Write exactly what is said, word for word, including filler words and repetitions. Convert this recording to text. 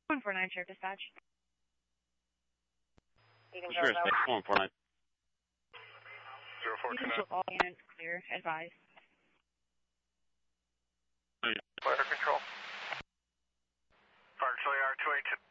one four nine, Sheriff Dispatch. Sure, it's one four nine. zero four two nine. All units clear. Advise. Fire control. Fire control, R two eight two.